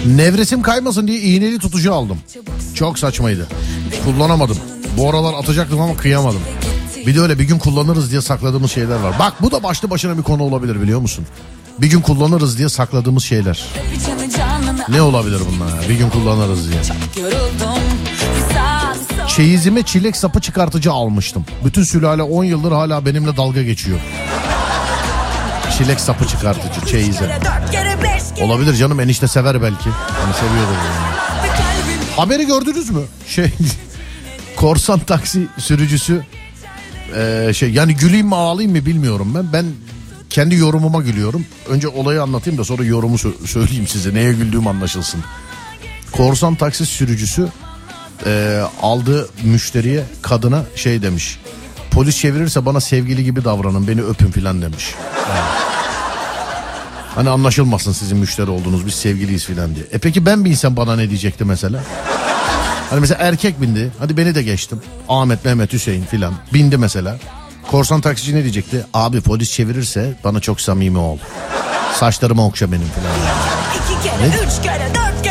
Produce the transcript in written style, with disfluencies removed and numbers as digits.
Nevresim kaymasın diye iğneli tutucu aldım. Çok saçmaydı. Kullanamadım. Bu aralar atacaktım ama kıyamadım. Bir de öyle bir gün kullanırız diye sakladığımız şeyler var. Bak bu da başlı başına bir konu olabilir, biliyor musun? Bir gün kullanırız diye sakladığımız şeyler. Ne olabilir bunlar ya? Bir gün kullanırız diye. Çeyizime çilek sapı çıkartıcı almıştım. Bütün sülale 10 yıldır hala benimle dalga geçiyor. Çilek sapı çıkartıcı çeyize. Olabilir canım, enişte sever belki. Hani seviyordur yani. Haberi gördünüz mü? Korsan taksi sürücüsü yani güleyim mi ağlayayım mı bilmiyorum ben. Ben kendi yorumuma gülüyorum. Önce olayı anlatayım da sonra yorumu söyleyeyim size. Neye güldüğüm anlaşılsın. Korsan taksi sürücüsü aldığı müşteriye, kadına demiş. Polis çevirirse bana sevgili gibi davranın, beni öpün filan demiş. Hani anlaşılmasın sizin müşteri olduğunuz, biz sevgiliyiz filan diye. Peki ben binsem bana ne diyecekti mesela? Hani mesela erkek bindi. Hadi beni de geçtim. Ahmet, Mehmet, Hüseyin filan. Bindi mesela. Korsan taksici ne diyecekti? Abi polis çevirirse bana çok samimi ol. Saçlarımı okşa benim filan. 2 kere, 3 kere, 4